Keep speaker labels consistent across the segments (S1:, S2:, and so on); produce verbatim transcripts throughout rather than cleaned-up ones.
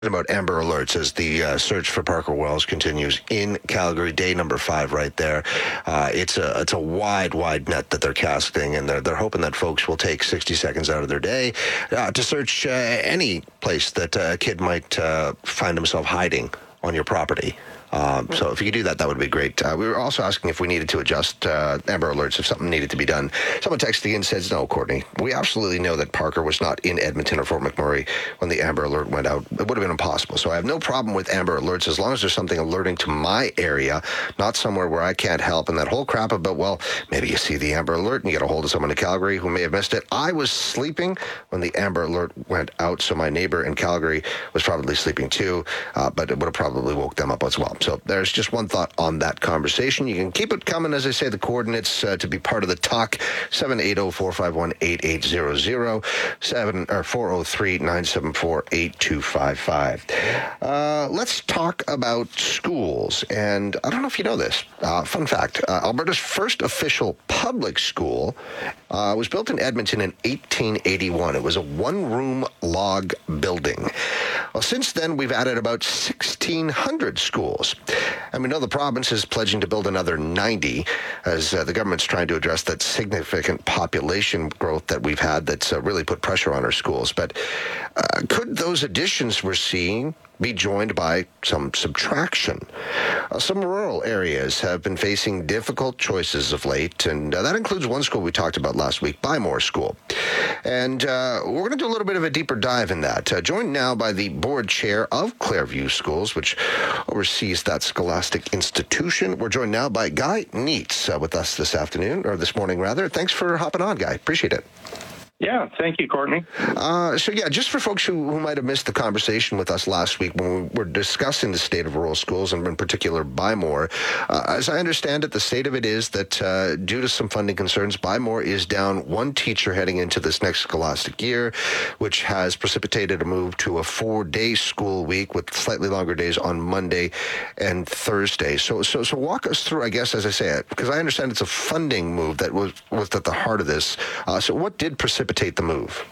S1: About Amber Alerts as the uh, search for Parker Wells continues in Calgary, day number five right there. Uh, it's a it's a wide, wide net that they're casting, and they're, they're hoping that folks will take sixty seconds out of their day uh, to search uh, any place that a kid might uh, find himself hiding on your property. Um, so if you could do that, that would be great. Uh, we were also asking if we needed to adjust uh, Amber Alerts, if something needed to be done. Someone texted in says, no, Courtney, we absolutely know that Parker was not in Edmonton or Fort McMurray when the Amber Alert went out. It would have been impossible. So I have no problem with Amber Alerts as long as there's something alerting to my area, not somewhere where I can't help. And that whole crap about, well, maybe you see the Amber Alert and you get a hold of someone in Calgary who may have missed it. I was sleeping when the Amber Alert went out, so my neighbor in Calgary was probably sleeping too, uh, but it would have probably woke them up as well. So there's just one thought on that conversation. You can keep it coming, as I say, the coordinates uh, to be part of the talk, seven eight zero, four five one, eight eight zero zero, seven or four zero three, nine seven four, eight two five five. Uh, let's talk about schools. And I don't know if you know this. Uh, fun fact, uh, Alberta's first official public school uh, was built in Edmonton in eighteen eighty-one. It was a one-room log building. Well, since then, we've added about sixteen hundred schools. And we know the province is pledging to build another ninety as uh, the government's trying to address that significant population growth that we've had that's uh, really put pressure on our schools. But uh, could those additions we're seeing be joined by some subtraction? Uh, some rural areas have been facing difficult choices of late, and uh, that includes one school we talked about last week, Bymore School. And uh, we're going to do a little bit of a deeper dive in that. Uh, joined now by the board chair of Clairview Schools, which oversees that scholastic institution. We're joined now by Guy Neitz uh, with us this afternoon, or this morning rather. Thanks for hopping on, Guy. Appreciate it.
S2: Yeah, thank you, Courtney.
S1: Uh, so, yeah, just for folks who, who might have missed the conversation with us last week when we were discussing the state of rural schools, and in particular Bymore, uh, as I understand it, the state of it is that uh, due to some funding concerns, Bymore is down one teacher heading into this next scholastic year, which has precipitated a move to a four-day school week with slightly longer days on Monday and Thursday. So, so, so walk us through, I guess, as I say it, because I understand it's a funding move that was, was at the heart of this. Uh, so what did precipitate the move?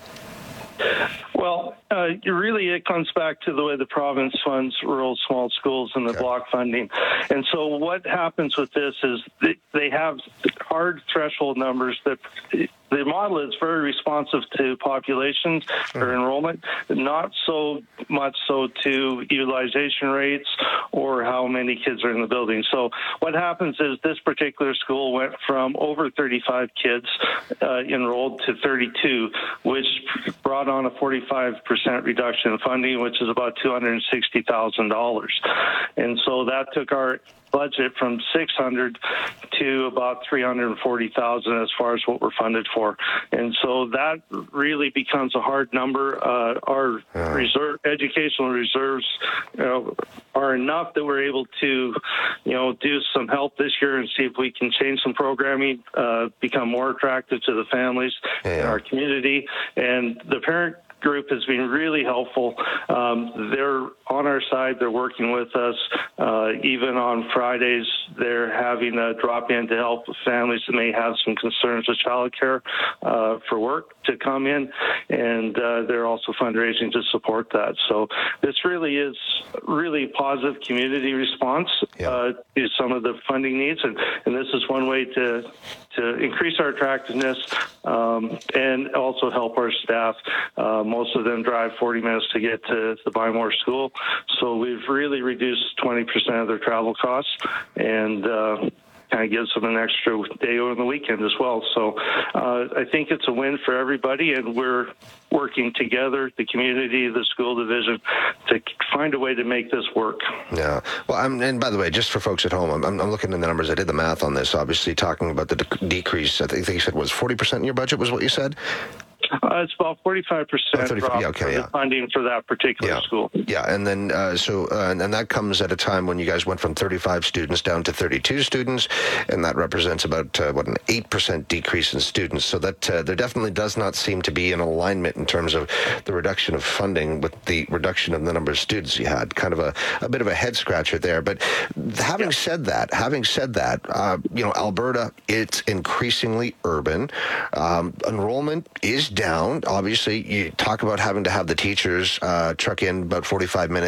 S2: Well, uh, really it comes back to the way the province funds rural small schools and the okay. block funding. And so what happens with this is they have hard threshold numbers that the model is very responsive to populations or enrollment, not so much so to utilization rates or how many kids are in the building. So what happens is this particular school went from over thirty-five kids uh, enrolled to thirty-two, which brought on a forty-five percent reduction in funding, which is about two hundred sixty thousand dollars. And so that took our budget from six hundred to about three hundred forty thousand as far as what we're funded for. And so that really becomes a hard number. Uh, our yeah. reserve educational reserves you know, are enough that we're able to, you know, do some help this year and see if we can change some programming, uh, become more attractive to the families yeah. in our community. And the parent group has been really helpful. Um, they're on our side. They're working with us. Uh, even on Fridays, they're having a drop in to help families that may have some concerns with childcare uh, for work to come in, and uh, they're also fundraising to support that. So this really is really positive community response yeah. uh, to some of the funding needs, and, and this is one way to to increase our attractiveness um, and also help our staff. Uh, most of them drive forty minutes to get to the Bymore School, so we've really reduced twenty percent of their travel costs, and uh, kind of gives them an extra day over the weekend as well. So uh, I think it's a win for everybody, and we're working together, the community, the school division, to find a way to make this work.
S1: Yeah. Well, I'm, and by the way, just for folks at home, I'm, I'm looking at the numbers. I did the math on this, obviously, talking about the de- decrease. I think, I think you said was forty percent in your budget was what you said?
S2: Uh, it's about forty-five percent
S1: oh, thirty,
S2: drop
S1: yeah, okay,
S2: for
S1: yeah.
S2: the funding for that particular
S1: yeah.
S2: school.
S1: Yeah, and then uh, so uh, and, and that comes at a time when you guys went from thirty-five students down to thirty-two students, and that represents about uh, what an eight percent decrease in students. So that uh, there definitely does not seem to be an alignment in terms of the reduction of funding with the reduction of the number of students you had. Kind of a, a bit of a head scratcher there. But having yeah. said that, having said that, uh, you know, Alberta, it's increasingly urban. Um, enrollment is down. Obviously, you talk about having to have the teachers uh, truck in about forty-five minutes